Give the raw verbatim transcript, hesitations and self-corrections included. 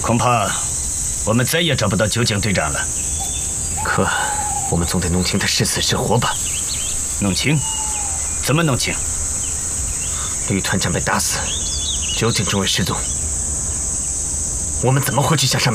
恐怕我们再也找不到酒井队长了。 可我们总得弄清他是死是活吧？ 弄清？怎么弄清？ 绿团长被打死，酒井中尉失踪，我们怎么会去向上面